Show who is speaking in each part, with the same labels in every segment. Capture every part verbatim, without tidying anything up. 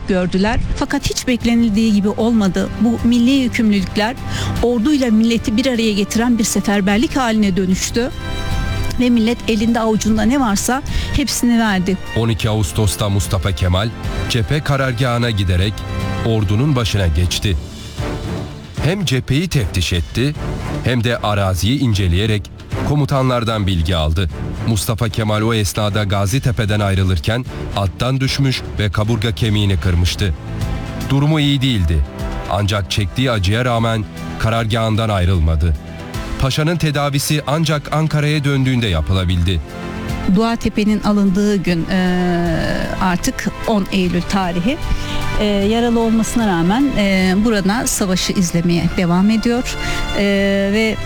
Speaker 1: talep gördüler. Fakat hiç beklenildiği gibi olmadı. Bu milli yükümlülükler orduyla milleti bir araya getiren bir seferberlik haline dönüştü. Ve millet elinde avucunda ne varsa hepsini verdi.
Speaker 2: on iki Ağustos'ta Mustafa Kemal cephe karargahına giderek ordunun başına geçti. Hem cepheyi teftiş etti hem de araziyi inceleyerek komutanlardan bilgi aldı. Mustafa Kemal o esnada Gazitepe'den ayrılırken attan düşmüş ve kaburga kemiğini kırmıştı. Durumu iyi değildi. Ancak çektiği acıya rağmen karargahından ayrılmadı. Paşa'nın tedavisi ancak Ankara'ya döndüğünde yapılabildi.
Speaker 1: Duatepe'nin alındığı gün e, artık on Eylül tarihi. E, yaralı olmasına rağmen e, burada savaşı izlemeye devam ediyor. E, ve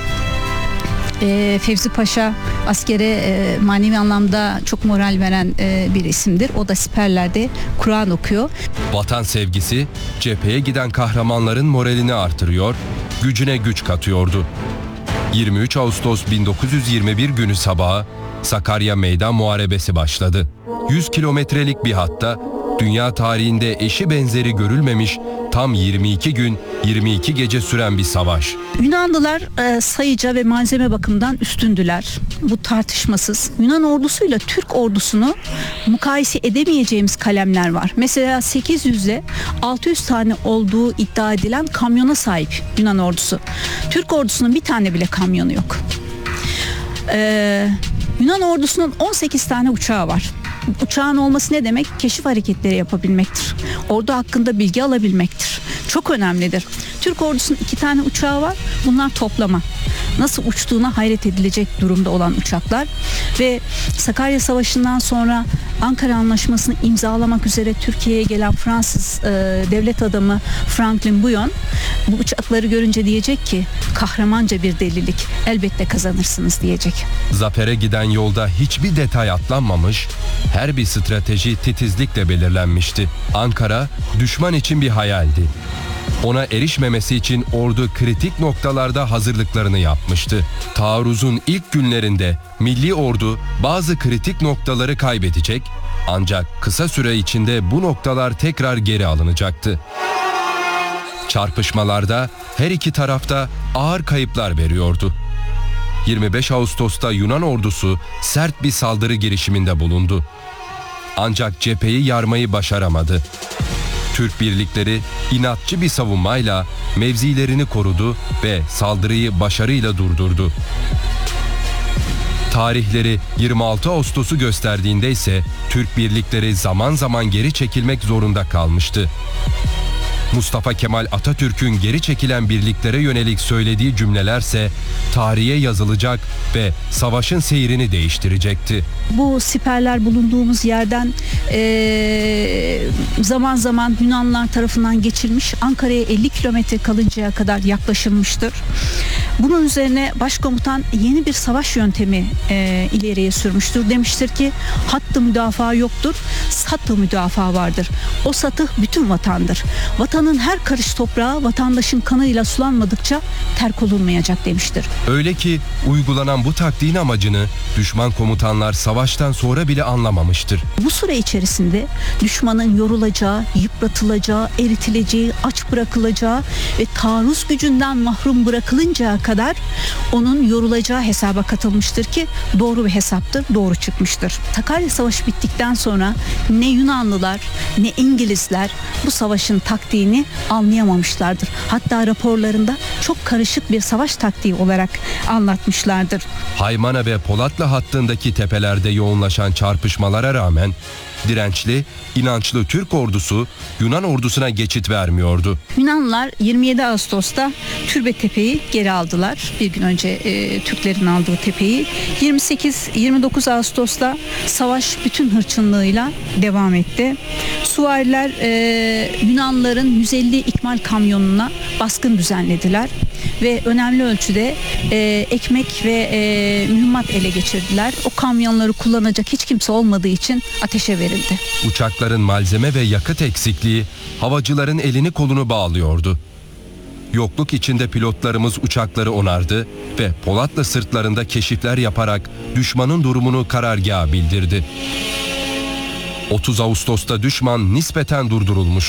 Speaker 1: e, Fevzi Paşa askere e, manevi anlamda çok moral veren e, bir isimdir. O da siperlerde Kur'an okuyor.
Speaker 2: Vatan sevgisi cepheye giden kahramanların moralini artırıyor, gücüne güç katıyordu. yirmi üç Ağustos bin dokuz yüz yirmi bir günü sabahı Sakarya Meydan Muharebesi başladı. yüz kilometrelik bir hatta dünya tarihinde eşi benzeri görülmemiş tam yirmi iki gün yirmi iki gece süren bir savaş.
Speaker 1: Yunanlılar e, sayıca ve malzeme bakımından üstündüler. Bu tartışmasız. Yunan ordusuyla Türk ordusunu mukayese edemeyeceğimiz kalemler var. Mesela sekiz yüz ile altı yüz tane olduğu iddia edilen kamyona sahip Yunan ordusu. Türk ordusunun bir tane bile kamyonu yok. Ee, Yunan ordusunun on sekiz tane uçağı var. Uçağın olması ne demek? Keşif hareketleri yapabilmektir. Ordu hakkında bilgi alabilmektir. Çok önemlidir. Türk ordusunun iki tane uçağı var. Bunlar toplama. Nasıl uçtuğuna hayret edilecek durumda olan uçaklar. Ve Sakarya Savaşı'ndan sonra Ankara Anlaşması'nı imzalamak üzere Türkiye'ye gelen Fransız e, devlet adamı Franklin Bouillon bu uçakları görünce diyecek ki kahramanca bir delilik, elbette kazanırsınız diyecek.
Speaker 2: Zafere giden yolda hiçbir detay atlanmamış, her bir strateji titizlikle belirlenmişti. Ankara düşman için bir hayaldi. Ona erişmemesi için ordu kritik noktalarda hazırlıklarını yapmıştı. Taarruzun ilk günlerinde milli ordu bazı kritik noktaları kaybedecek, ancak kısa süre içinde bu noktalar tekrar geri alınacaktı. Çarpışmalarda her iki tarafta ağır kayıplar veriyordu. yirmi beş Ağustos'ta Yunan ordusu sert bir saldırı girişiminde bulundu. Ancak cepheyi yarmayı başaramadı. Türk birlikleri inatçı bir savunmayla mevzilerini korudu ve saldırıyı başarıyla durdurdu. Tarihleri yirmi altı Ağustos'u gösterdiğinde ise Türk birlikleri zaman zaman geri çekilmek zorunda kalmıştı. Mustafa Kemal Atatürk'ün geri çekilen birliklere yönelik söylediği cümlelerse tarihe yazılacak ve savaşın seyrini değiştirecekti.
Speaker 1: Bu siperler bulunduğumuz yerden ee, zaman zaman Yunanlılar tarafından geçilmiş, Ankara'ya elli kilometre kalıncaya kadar yaklaşılmıştır. Bunun üzerine başkomutan yeni bir savaş yöntemi e, ileriye sürmüştür. Demiştir ki hattı müdafaa yoktur, sattı müdafaa vardır. O satı bütün vatandır. Vatanın her karış toprağı vatandaşın kanıyla sulanmadıkça terk olunmayacak demiştir.
Speaker 2: Öyle ki uygulanan bu taktiğin amacını düşman komutanlar savaştan sonra bile anlamamıştır.
Speaker 1: Bu süre içerisinde düşmanın yorulacağı, yıpratılacağı, eritileceği, aç bırakılacağı ve taarruz gücünden mahrum bırakılıncaya kadar onun yorulacağı hesaba katılmıştır ki doğru bir hesaptır, doğru çıkmıştır. Sakarya Savaşı bittikten sonra ne Yunanlılar ne İngilizler bu savaşın taktiğini anlayamamışlardır. Hatta raporlarında çok karışık bir savaş taktiği olarak anlatmışlardır.
Speaker 2: Haymana ve Polatlı hattındaki tepelerde yoğunlaşan çarpışmalara rağmen dirençli, inançlı Türk ordusu Yunan ordusuna geçit vermiyordu.
Speaker 1: Yunanlılar yirmi yedi Ağustos'ta Türbetepe'yi geri aldılar. Bir gün önce e, Türklerin aldığı tepeyi. yirmi sekiz yirmi dokuz Ağustos'ta savaş bütün hırçınlığıyla devam etti. Süvariler e, Yunanlıların yüz elli ikmal kamyonuna baskın düzenlediler ve önemli ölçüde e, ekmek ve e, mühimmat ele geçirdiler. O kamyonları kullanacak hiç kimse olmadığı için ateşe verildi.
Speaker 2: Uçakların malzeme ve yakıt eksikliği havacıların elini kolunu bağlıyordu. Yokluk içinde pilotlarımız uçakları onardı ve Polatlı sırtlarında keşifler yaparak düşmanın durumunu karargaha bildirdi. otuz Ağustos'ta düşman nispeten durdurulmuş.